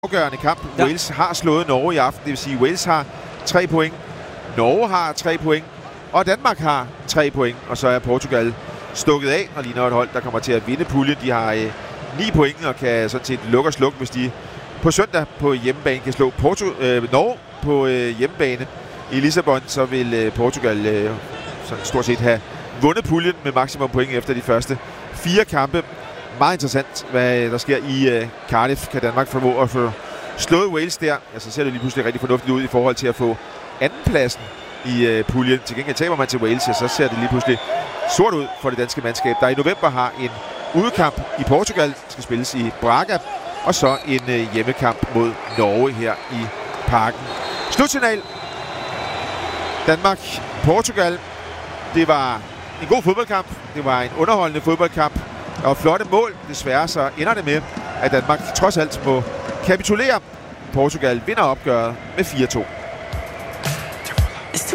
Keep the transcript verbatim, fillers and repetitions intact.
afgørende kamp. Ja. Wales har slået Norge i aften, det vil sige, Wales har tre point, Norge har tre point, og Danmark har tre point, og så er Portugal stukket af og ligner et hold, der kommer til at vinde puljen. De har øh, ni point og kan sådan set lukke og slukke, hvis de på søndag på hjemmebane kan slå Portu- øh, Norge på øh, hjemmebane i Lissabon, så vil øh, Portugal øh, sådan stort set have vundet puljen med maksimum point efter de første fire kampe. Meget interessant, hvad der sker i øh, Cardiff. Kan Danmark formå at få slået Wales der? Ja, så ser det lige pludselig rigtig fornuftigt ud i forhold til at få andenpladsen i øh, puljen. Til gengæld taber man til Wales, ja, så ser det lige pludselig sort ud for det danske mandskab, der i november har en udekamp i Portugal, skal spilles i Braga, og så en øh, hjemmekamp mod Norge her i Parken. Slutsignal. Danmark-Portugal. Det var en god fodboldkamp. Det var en underholdende fodboldkamp. Og flotte mål. Desværre så ender det med, at Danmark trods alt må kapitulere. Portugal vinder opgøret med fire to.